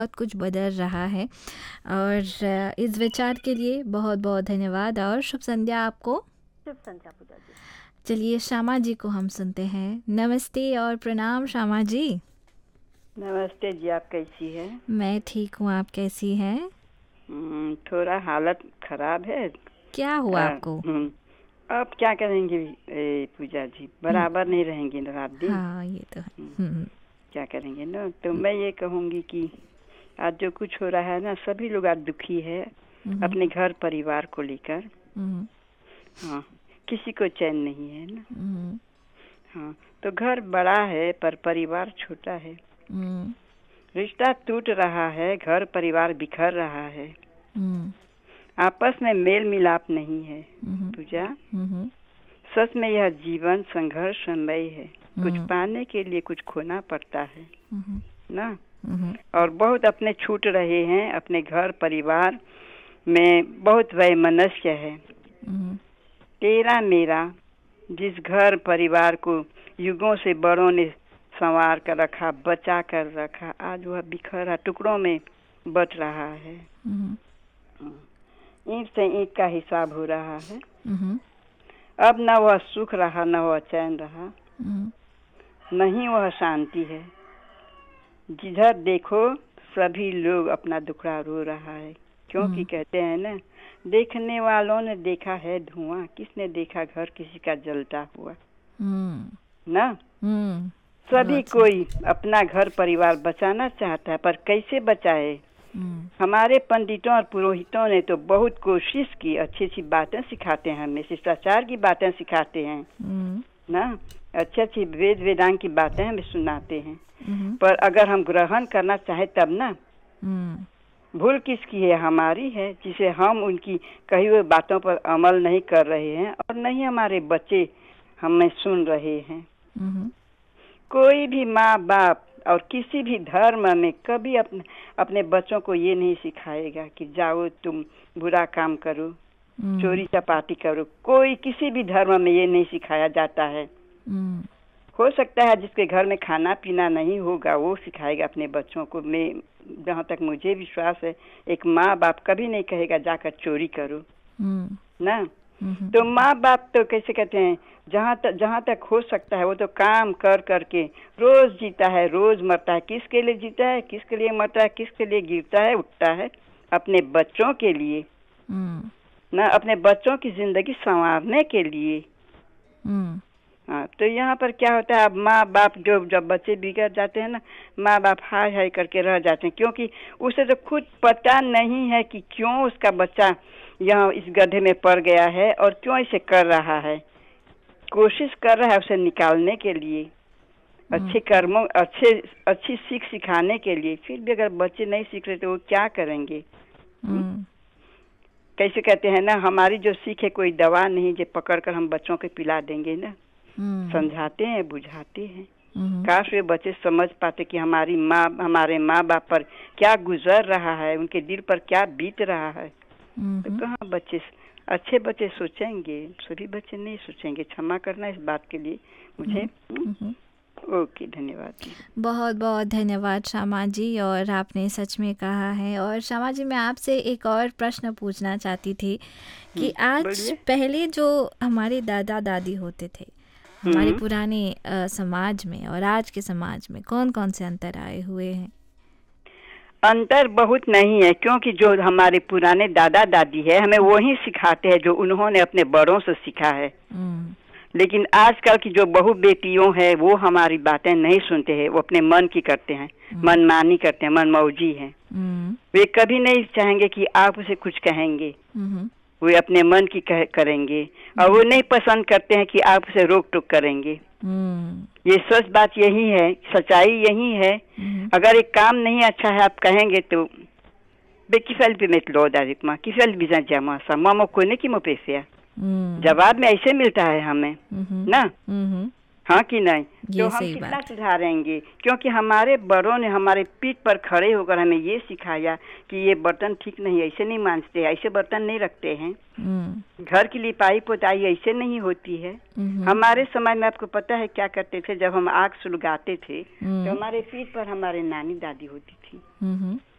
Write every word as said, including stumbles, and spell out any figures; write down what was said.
बहुत कुछ बदल रहा है। और अ, इस विचार के लिए बहुत बहुत धन्यवाद और शुभ संध्या आपको। शुभ संध्या पूजा जी। चलिए श्यामा जी को हम सुनते हैं। नमस्ते और प्रणाम श्यामा जी। नमस्ते जी, आप कैसी है? मैं ठीक हूँ, आप कैसी हैं? हम्म, थोड़ा हालत खराब है। क्या हुआ आ, आपको? हम्म, अब क्या करेंगे ए, पूजा जी, बराबर नहीं रहेंगी ना रात दिन। हाँ ये तो है। हम्म, हम्म, क्या करेंगे ना। तो मैं ये कहूँगी कि आज जो कुछ हो रहा है ना, सभी लोग आज दुखी है हम्म, अपने घर परिवार को लेकर। हम्म, हाँ, किसी को चैन नहीं है ना। हम्म, हाँ, तो घर बड़ा है पर परिवार छोटा है। हम्म, रिश्ता टूट रहा है, घर परिवार बिखर रहा है, हम्म, आपस में मेल मिलाप नहीं है। हम्म, पूजा, हम्म, सच में यह जीवन संघर्षमय है। कुछ हम्म, पाने के लिए कुछ खोना पड़ता है हम्म, ना। हम्म, और बहुत अपने छूट रहे हैं, अपने घर परिवार में बहुत वैमनस्य है। हम्म, तेरा मेरा, जिस घर परिवार को युगों से बड़ों ने संवार कर रखा, बचा कर रखा, आज वह बिखरा टुकड़ों में बट रहा है। हम्म, ईंट से ईंट का हिसाब हो रहा है। हम्म, अब न वह सुख रहा, न वह चैन रहा, हम्म, नहीं वह शांति है। जिधर देखो सभी लोग अपना दुखड़ा रो रहा है, क्योंकि कहते हैं ना, देखने वालों ने देखा है धुआं, किसने देखा घर किसी का जलता हुआ हम्म, ना। हम्म, सभी बहुत सही। कोई अपना घर परिवार बचाना चाहता है, पर कैसे बचाए। हम्म, हमारे पंडितों और पुरोहितों ने तो बहुत कोशिश की, अच्छी अच्छी बातें सिखाते हैं, हमें शिष्टाचार की बातें सिखाते हैं हम्म, ना, अच्छी अच्छी वेद वेदांग की बातें हमें सुनाते हैं, हम्म, पर अगर हम ग्रहण करना चाहे तब ना। हम्म, भूल किसकी है? हमारी है, जिसे हम उनकी कही हुई बातों पर अमल नहीं कर रहे हैं और नहीं हमारे बच्चे हमें सुन रहे हैं। हम्म, कोई भी माँ बाप और किसी भी धर्म में कभी अपने अपने बच्चों को ये नहीं सिखाएगा कि जाओ तुम बुरा काम करो, हम्म, चोरी चपाटी करो। कोई किसी भी धर्म में ये नहीं सिखाया जाता है। हम्म, हो सकता है जिसके घर में खाना पीना नहीं होगा वो सिखाएगा अपने बच्चों को। मैं जहाँ तक मुझे विश्वास है, एक माँ बाप कभी नहीं कहेगा जाकर चोरी करो हम्म, ना। हम्म, तो माँ बाप तो कैसे कहते हैं, जहाँ तक जहाँ तक हो सकता है वो तो काम कर करके रोज जीता है, रोज मरता है। किसके लिए जीता है, किसके लिए मरता है, किसके लिए गिरता है उठता है? अपने बच्चों के लिए हम्म, ना, अपने बच्चों की जिंदगी संवारने के लिए। हम्म, हाँ, तो यहाँ पर क्या होता है, अब माँ बाप जो जब बच्चे बिगड़ जाते हैं ना, माँ बाप हाय हाय करके रह जाते हैं, क्योंकि उसे तो खुद पता नहीं है कि क्यों उसका बच्चा यहाँ इस गड्ढे में पड़ गया है और क्यों इसे कर रहा है। कोशिश कर रहा है उसे निकालने के लिए, अच्छे कर्मों अच्छे अच्छी सीख सिखाने के लिए। फिर भी अगर बच्चे नहीं सीख रहे तो वो क्या करेंगे? हुँ? हम्म, कैसे कहते हैं ना, हमारी जो सीख है कोई दवा नहीं जो पकड़ कर हम बच्चों को पिला देंगे ना। हम्म, समझाते हैं, बुझाते हैं। हम्म, काश वे बच्चे समझ पाते कि हमारी माँ हमारे माँ बाप पर क्या गुजर रहा है, उनके दिल पर क्या बीत रहा है। तो हम्म, कहाँ बच्चे, अच्छे बच्चे सोचेंगे, सभी बच्चे नहीं सोचेंगे। क्षमा करना इस बात के लिए मुझे। हम्म। ओके, धन्यवाद जी। बहुत बहुत धन्यवाद श्यामा जी, और आपने सच में कहा है। और श्यामा जी, मैं आपसे एक और प्रश्न पूछना चाहती थी कि आज बोलिए। पहले जो हमारे दादा दादी होते थे हमारे हम्म, पुराने अ, समाज में और आज के समाज में कौन कौन से अंतर आए हुए हैं? अंतर बहुत नहीं है, क्योंकि जो हमारे पुराने दादा दादी है हमें वही सिखाते हैं जो उन्होंने अपने बड़ों से सीखा है। हम्म, लेकिन आजकल की जो बहू बेटियों है वो हमारी बातें नहीं सुनते हैं, वो अपने मन की करते हैं, मनमानी करते हैं, मनमौजी हैं। हम्म, वे कभी नहीं चाहेंगे कि आप उसे कुछ कहेंगे, हम्म, वे अपने मन की कह, करेंगे। और वो नहीं पसंद करते हैं कि आप उसे रोक टोक करेंगे। हम्म, ये सच बात यही है, सच्चाई यही है। हम्म, अगर एक काम नहीं अच्छा है आप कहेंगे तो बेकिफल पे मेट लो डायरेक्ट माँ किफल बिजा जामा सा मामो कोने की मोपेसिया, हम्म, जवाब में ऐसे मिलता है हमें हम्म, ना। हम्म, हाँ कि नहीं? तो ये हम सही कितना बात है। सुधारेंगे, क्योंकि हमारे बड़ों ने हमारे पीठ पर खड़े होकर हमें ये सिखाया कि ये बर्तन ठीक नहीं, ऐसे नहीं मांजते, ऐसे बर्तन नहीं रखते हैं, हम्म, घर की लिपाई पोताई ऐसे नहीं होती है। हम्म, हमारे समय में आपको पता है क्या करते थे, जब हम आग सुलगाते थे तो हम्म, हमारे पीठ पर हमारे नानी दादी होती थी, हम्म,